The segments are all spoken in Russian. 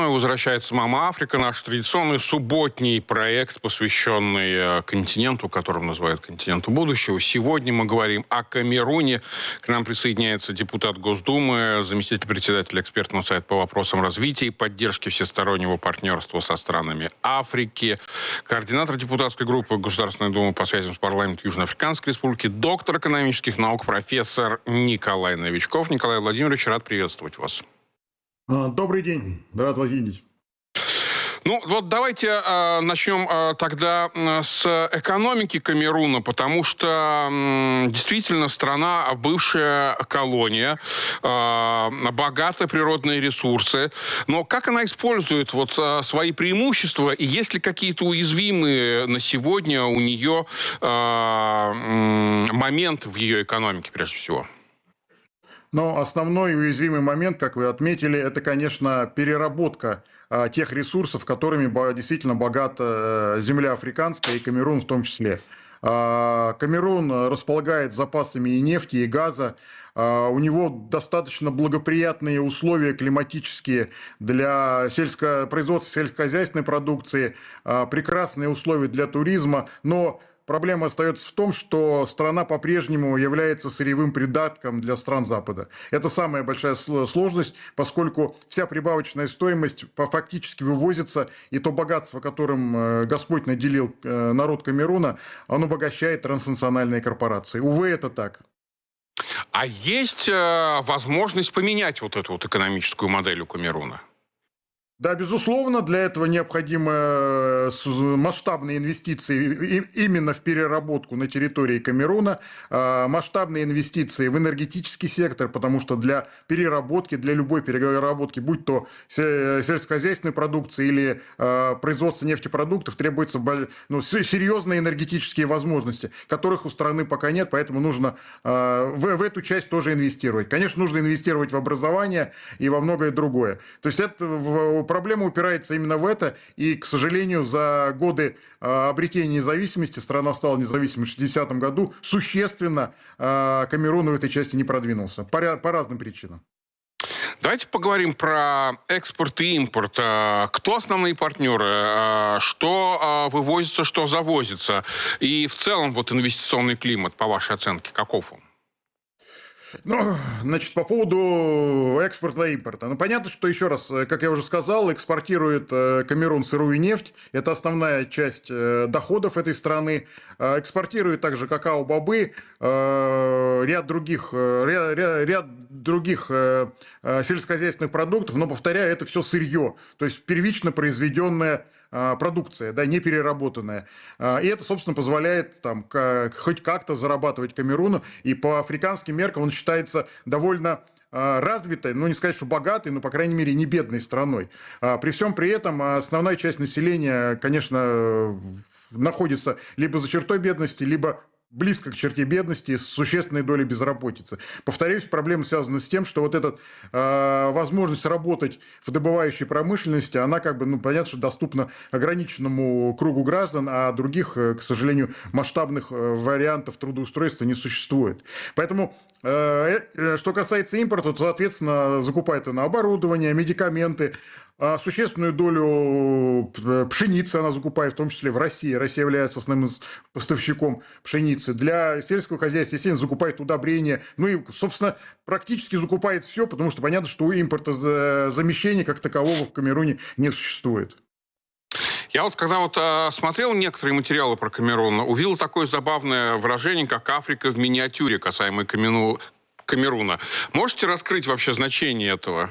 вновь возвращается «Мама Африка», наш традиционный субботний проект, посвященный континенту, которым называют континенту будущего. Сегодня мы говорим о Камеруне. К нам присоединяется депутат Госдумы, заместитель председателя экспертного совета по вопросам развития и поддержки всестороннего партнерства со странами Африки, координатор депутатской группы Государственной Думы по связям с парламентом Южноафриканской Республики, доктор экономических наук, профессор Николай Новичков. Николай Владимирович, рад приветствовать вас. Добрый день, рад вас видеть. Ну, вот давайте начнем тогда с экономики Камеруна, потому что действительно страна бывшая колония, богатые природные ресурсы. Но как она использует вот свои преимущества, и есть ли какие-то уязвимые на сегодня у нее моменты в ее экономике, прежде всего? Но основной уязвимый момент, как вы отметили, это, конечно, переработка тех ресурсов, которыми действительно богата земля африканская и Камерун в том числе. Камерун располагает запасами и нефти, и газа. У него достаточно благоприятные условия климатические для производства сельскохозяйственной продукции, прекрасные условия для туризма, но проблема остается в том, что страна по-прежнему является сырьевым придатком для стран Запада. Это самая большая сложность, поскольку вся прибавочная стоимость фактически вывозится, и то богатство, которым Господь наделил народ Камеруна, оно обогащает транснациональные корпорации. Увы, это так. А есть возможность поменять вот эту вот экономическую модель у Камеруна? Да, безусловно, для этого необходимы масштабные инвестиции именно в переработку на территории Камеруна, масштабные инвестиции в энергетический сектор, потому что для переработки, для любой переработки, будь то сельскохозяйственной продукции или производство нефтепродуктов, требуются серьезные энергетические возможности, которых у страны пока нет, поэтому нужно в эту часть тоже инвестировать. Конечно, нужно инвестировать в образование и во многое другое. То есть это проблема упирается именно в это, и, к сожалению, за годы обретения независимости страна стала независимой в 60-м году, существенно Камерун в этой части не продвинулся, по разным причинам. Давайте поговорим про экспорт и импорт. Кто основные партнеры? Что вывозится, что завозится? И в целом вот инвестиционный климат, по вашей оценке, каков он? Ну, значит, по поводу экспорта и импорта. Ну, понятно, что, еще раз, как я уже сказал, экспортирует Камерун сырую нефть. Это основная часть доходов этой страны. Экспортирует также какао-бобы, ряд других сельскохозяйственных продуктов. Но, повторяю, это все сырье. То есть первично произведенное продукция, да, не переработанная. И это, собственно, позволяет там хоть как-то зарабатывать Камеруну. И по африканским меркам он считается довольно развитой, ну не сказать, что богатой, но, по крайней мере, не бедной страной. При всем при этом основная часть населения, конечно, находится либо за чертой бедности, либо близко к черте бедности, с существенной долей безработицы. Повторюсь, проблема связана с тем, что вот эта возможность работать в добывающей промышленности, она понятно, что доступна ограниченному кругу граждан, а других, к сожалению, масштабных вариантов трудоустройства не существует. Поэтому, что касается импорта, то, соответственно, закупает она оборудование, медикаменты, существенную долю пшеницы она закупает, в том числе в России. Россия является основным поставщиком пшеницы. Для сельского хозяйства, естественно, закупает удобрения. Ну и, собственно, практически закупает все, потому что понятно, что импортозамещения как такового в Камеруне не существует. Я вот когда смотрел некоторые материалы про Камерун, увидел такое забавное выражение, как «Африка в миниатюре», касаемо Камеруна. Можете раскрыть вообще значение этого?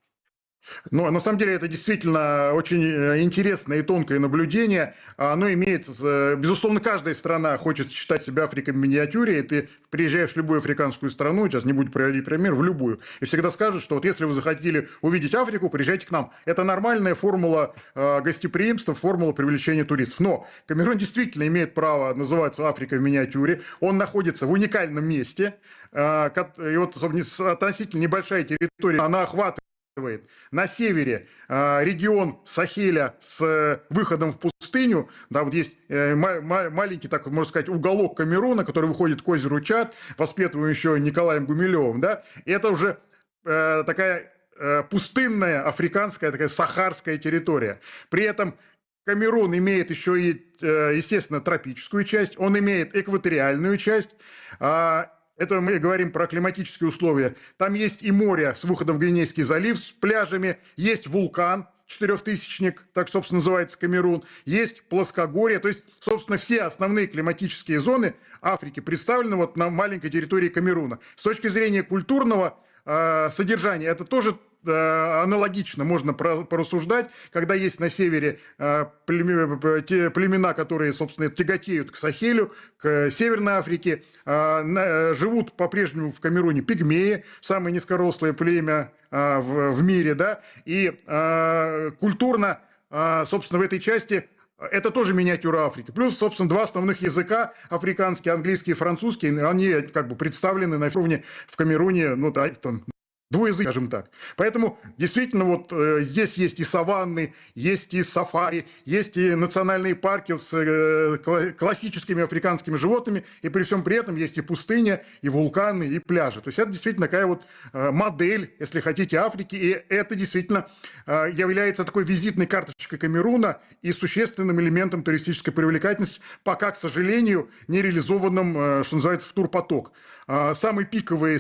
Но на самом деле это действительно очень интересное и тонкое наблюдение. Оно имеется, безусловно, каждая страна хочет считать себя Африкой в миниатюре. И ты приезжаешь в любую африканскую страну, сейчас не буду приводить пример, в любую, и всегда скажут, что вот если вы захотели увидеть Африку, приезжайте к нам. Это нормальная формула гостеприимства, формула привлечения туристов. Но Камерун действительно имеет право называться Африкой в миниатюре. Он находится в уникальном месте. И вот относительно небольшая территория, она охватывает на севере регион Сахеля с выходом в пустыню. Да, вот есть маленький, так можно сказать, уголок Камеруна, который выходит к озеру Чад, воспетываем еще Николаем Гумилевым. Да? И это уже такая пустынная африканская такая сахарская территория. При этом Камерун имеет еще и, естественно, тропическую часть, он имеет экваториальную часть. Это мы говорим про климатические условия. Там есть и море с выходом в Гвинейский залив с пляжами, есть вулкан, четырехтысячник, так, собственно, называется Камерун, есть плоскогорье, то есть, собственно, все основные климатические зоны Африки представлены вот на маленькой территории Камеруна. С точки зрения культурного содержания, это тоже аналогично можно порассуждать, когда есть на севере племена, которые, собственно, тяготеют к Сахелю, к Северной Африке, живут по-прежнему в Камеруне пигмеи, самое низкорослое племя в мире, да, и культурно, собственно, в этой части это тоже миниатюра Африки. Плюс, собственно, два основных языка, африканский, английский и французский, они как бы представлены на уровне в Камеруне, ну, там, двуязычный, скажем так. Поэтому действительно вот здесь есть и саванны, есть и сафари, есть и национальные парки с классическими африканскими животными, и при всем при этом есть и пустыня, и вулканы, и пляжи. То есть это действительно такая вот модель, если хотите, Африки, и это действительно является такой визитной карточкой Камеруна и существенным элементом туристической привлекательности, пока, к сожалению, не реализованным, что называется, в турпоток. Самые пиковые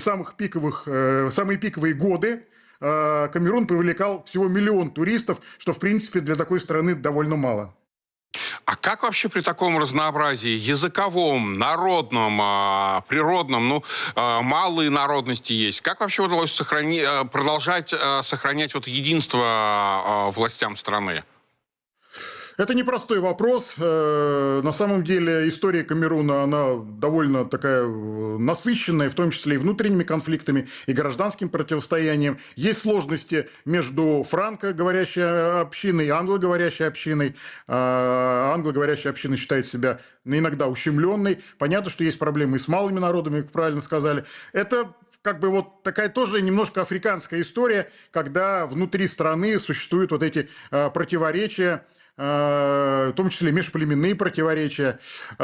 годы Камерун привлекал всего 1 миллион туристов, что, в принципе, для такой страны довольно мало. А как вообще при таком разнообразии языковом, народном, природном, ну, малые народности есть, как вообще удалось продолжать сохранять вот единство властям страны? Это непростой вопрос. На самом деле история Камеруна, она довольно такая насыщенная, в том числе и внутренними конфликтами, и гражданским противостоянием. Есть сложности между франко-говорящей общиной и англоговорящей общиной. Англоговорящая община считает себя иногда ущемленной. Понятно, что есть проблемы и с малыми народами, как правильно сказали. Это как бы вот такая тоже немножко африканская история, когда внутри страны существуют вот эти противоречия, в том числе межплеменные противоречия.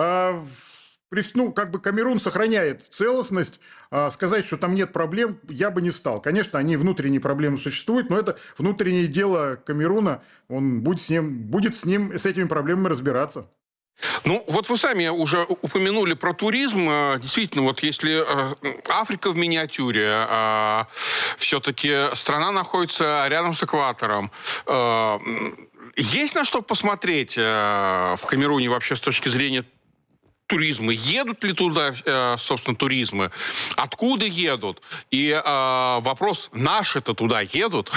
Ну, как бы Камерун сохраняет целостность, сказать, что там нет проблем, я бы не стал. Конечно, они внутренние проблемы существуют, но это внутреннее дело Камеруна, он будет с этими проблемами разбираться. Ну, вот вы сами уже упомянули про туризм. Действительно, вот если Африка в миниатюре, все-таки страна находится рядом с экватором. Есть на что посмотреть в Камеруне вообще с точки зрения туризма? Едут ли туда, собственно, туристы? Откуда едут? И вопрос, наши-то туда едут?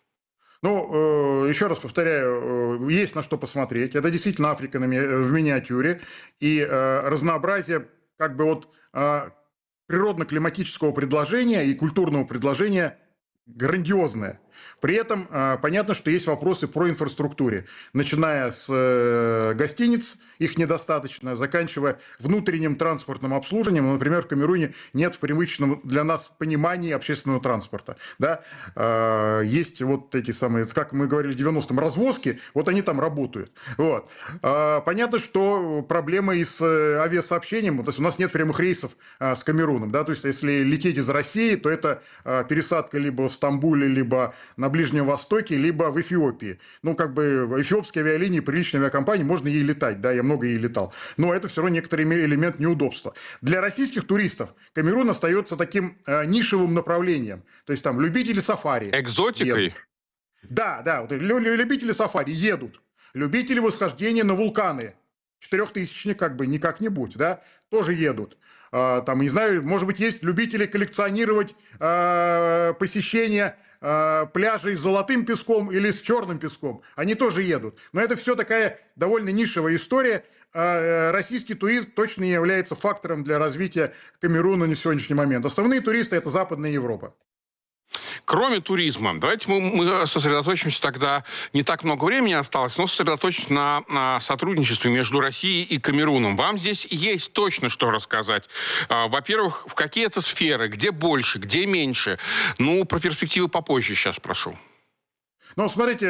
Ну, еще раз повторяю, есть на что посмотреть. Это действительно Африка в миниатюре. И разнообразие как бы вот природно-климатического предложения и культурного предложения грандиозное. При этом понятно, что есть вопросы про инфраструктуру, начиная с гостиниц, их недостаточно, заканчивая внутренним транспортным обслуживанием. Например, в Камеруне нет в привычном для нас понимании общественного транспорта. Да? Есть вот эти самые, как мы говорили в 90-м, развозки, вот они там работают. Вот. Понятно, что проблема и с авиасообщением, то есть у нас нет прямых рейсов с Камеруном. Да? То есть если лететь из России, то это пересадка либо в Стамбуле, либо на Ближнем Востоке, либо в Эфиопии. Ну, как бы эфиопские авиалинии, приличные авиакомпании, можно ей летать, да, я много ей летал. Но это все равно некоторый элемент неудобства. Для российских туристов Камерун остается таким нишевым направлением. То есть там любители сафари. Экзотикой? Едут. Да, вот, любители сафари едут. Любители восхождения на вулканы. Четырехтысячник как бы не как-нибудь, да, тоже едут. Там, не знаю, может быть, есть любители коллекционировать посещение пляжей с золотым песком или с черным песком. Они тоже едут. Но это все такая довольно нишевая история. Российский туризм точно не является фактором для развития Камеруна на сегодняшний момент. Основные туристы – это Западная Европа. Кроме туризма, давайте мы сосредоточимся тогда, не так много времени осталось, но сосредоточимся на сотрудничестве между Россией и Камеруном. Вам здесь есть точно что рассказать. Во-первых, в какие это сферы, где больше, где меньше. Ну, про перспективы попозже сейчас прошу. Ну, смотрите,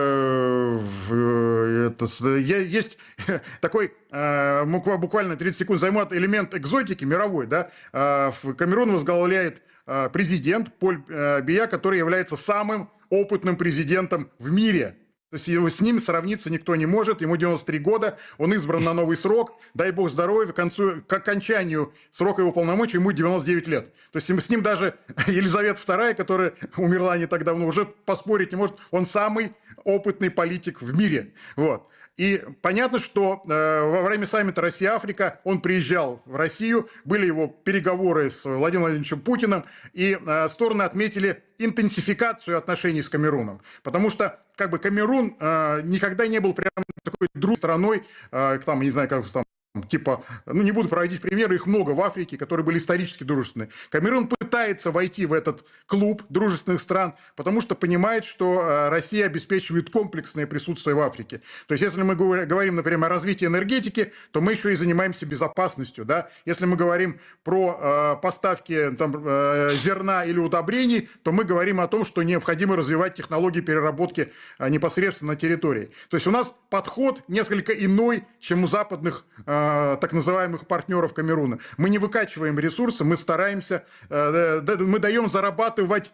есть такой, буквально 30 секунд займет элемент экзотики мировой, да. Камерун возглавляет президент Поль Бия, который является самым опытным президентом в мире. То есть с ним сравниться никто не может. Ему 93 года, он избран на новый срок. Дай бог здоровья, к окончанию срока его полномочий ему 99 лет. То есть с ним даже Елизавета II, которая умерла не так давно, уже поспорить не может. Он самый опытный политик в мире. Вот. И понятно, что во время саммита Россия-Африка он приезжал в Россию, были его переговоры с Владимиром Владимировичем Путиным, и стороны отметили интенсификацию отношений с Камеруном. Потому что как бы Камерун никогда не был прям такой дружной страной, там, не знаю, как там, типа, ну не буду проводить примеры, их много в Африке, которые были исторически дружественны. Камерун пытается войти в этот клуб дружественных стран, потому что понимает, что Россия обеспечивает комплексное присутствие в Африке. То есть, если мы говорим, например, о развитии энергетики, то мы еще и занимаемся безопасностью. Да? Если мы говорим про поставки там, зерна или удобрений, то мы говорим о том, что необходимо развивать технологии переработки непосредственно на территории. То есть, у нас подход несколько иной, чем у западных так называемых партнеров Камеруна. Мы не выкачиваем ресурсы, мы стараемся, мы даем зарабатывать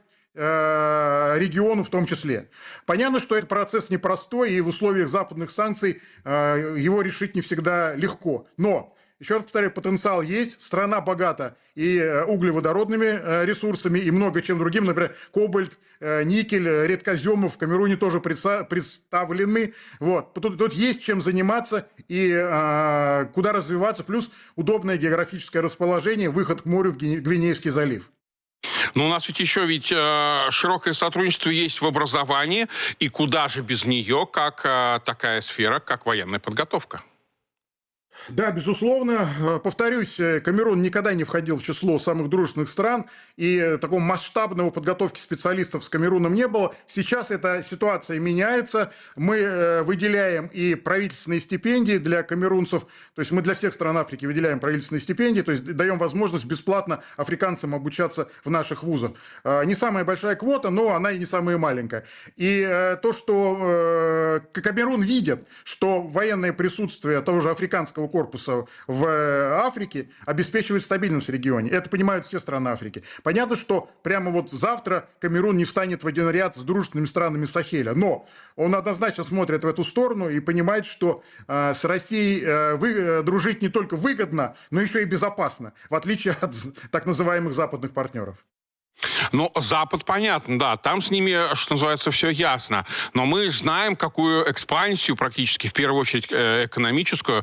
региону в том числе. Понятно, что этот процесс непростой, и в условиях западных санкций его решить не всегда легко. Но, еще раз повторяю, потенциал есть, страна богата и углеводородными ресурсами, и много чем другим, например, кобальт, никель, редкоземы в Камеруне тоже представлены. Вот. Тут есть чем заниматься и куда развиваться, плюс удобное географическое расположение, выход к морю в Гвинейский залив. Но у нас ведь широкое сотрудничество есть в образовании, и куда же без нее, как такая сфера, как военная подготовка? Да, безусловно. Повторюсь, Камерун никогда не входил в число самых дружественных стран, и такого масштабного подготовки специалистов с Камеруном не было. Сейчас эта ситуация меняется. Мы выделяем и правительственные стипендии для камерунцев, то есть мы для всех стран Африки выделяем правительственные стипендии, то есть даем возможность бесплатно африканцам обучаться в наших вузах. Не самая большая квота, но она и не самая маленькая. И то, что Камерун видит, что военное присутствие того же африканского корпуса в Африке обеспечивает стабильность в регионе. Это понимают все страны Африки. Понятно, что прямо вот завтра Камерун не встанет в один ряд с дружественными странами Сахеля, но он однозначно смотрит в эту сторону и понимает, что с Россией дружить не только выгодно, но еще и безопасно, в отличие от так называемых западных партнеров. Ну, Запад, понятно, да, там с ними, что называется, все ясно. Но мы знаем, какую экспансию практически, в первую очередь экономическую,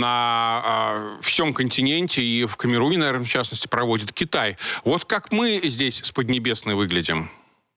на всем континенте и в Камеруне, наверное, в частности, проводит Китай. Вот как мы здесь с Поднебесной выглядим?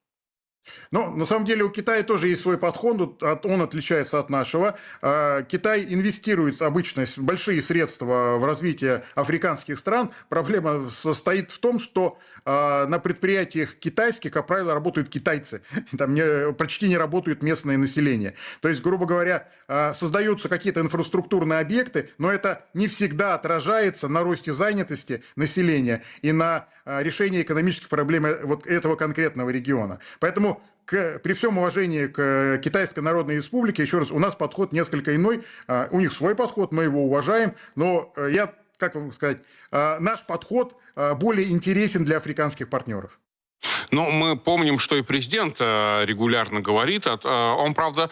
Но на самом деле у Китая тоже есть свой подход, он отличается от нашего. Китай инвестирует обычно большие средства в развитие африканских стран. Проблема состоит в том, что на предприятиях китайских, как правило, работают китайцы. Там почти не работают местное население. То есть, грубо говоря, создаются какие-то инфраструктурные объекты, но это не всегда отражается на росте занятости населения и на решении экономических проблем вот этого конкретного региона. Поэтому при всем уважении к Китайской Народной Республике, еще раз, у нас подход несколько иной. У них свой подход, мы его уважаем, но как вам сказать, наш подход более интересен для африканских партнеров. Но мы помним, что и президент регулярно говорит. Он, правда,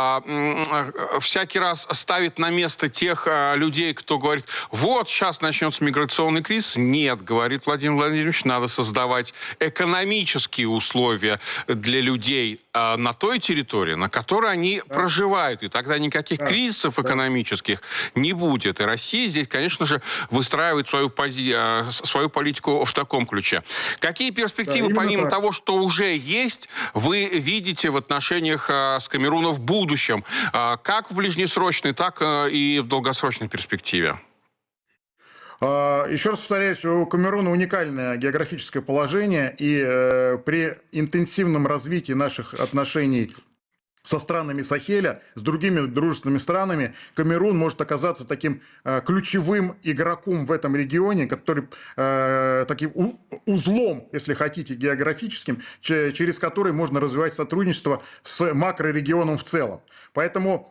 всякий раз ставит на место тех людей, кто говорит, вот, сейчас начнется миграционный кризис. Нет, говорит Владимир Владимирович, надо создавать экономические условия для людей на той территории, на которой они проживают. И тогда никаких кризисов экономических не будет. И Россия здесь, конечно же, выстраивает свою политику в таком ключе. Какие перспективы, помимо того, что уже есть, вы видите в отношениях с Камеруном в будущем, как в ближнесрочной, так и в долгосрочной перспективе? Еще раз повторяюсь, у Камеруна уникальное географическое положение, и при интенсивном развитии наших отношений со странами Сахеля, с другими дружественными странами, Камерун может оказаться таким ключевым игроком в этом регионе, который таким узлом, если хотите, географическим, через который можно развивать сотрудничество с макрорегионом в целом. Поэтому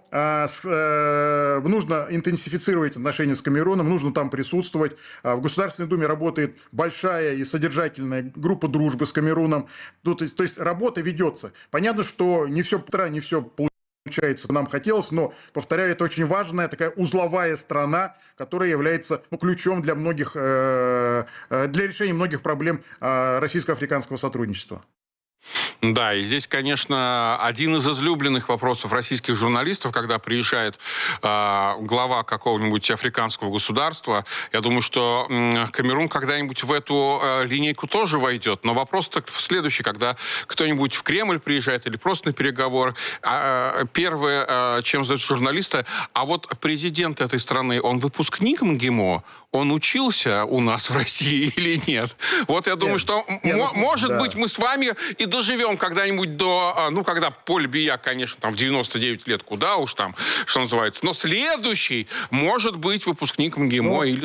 нужно интенсифицировать отношения с Камеруном, нужно там присутствовать. В Государственной Думе работает большая и содержательная группа дружбы с Камеруном. То есть работа ведется. Понятно, что не все получается, нам хотелось, но, повторяю, это очень важная такая узловая страна, которая является ключом для многих, для решения многих проблем российско-африканского сотрудничества. Да, и здесь, конечно, один из излюбленных вопросов российских журналистов, когда приезжает глава какого-нибудь африканского государства. Я думаю, что Камерун когда-нибудь в эту линейку тоже войдет. Но вопрос так следующий, когда кто-нибудь в Кремль приезжает или просто на переговоры, первое, чем задают журналисты, а вот президент этой страны, он выпускник МГИМО? Он учился у нас в России или нет? Вот я думаю, что, может быть, мы с вами и доживем когда-нибудь до... Ну, когда Поль Бия, конечно, там в 99 лет, куда уж там, что называется. Но следующий может быть выпускник МГИМО или